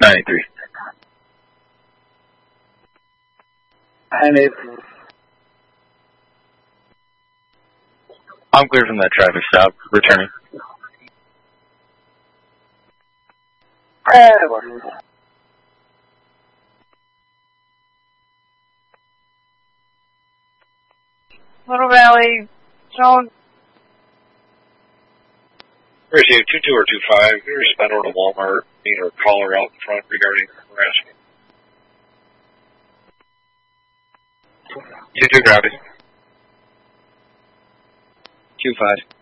93. And if I'm clear from that traffic stop. Returning. Little Valley, Jones. Receive 22 or 25. You respond over to Walmart. Need a caller out in front regarding harassment. 22 gravity. 25.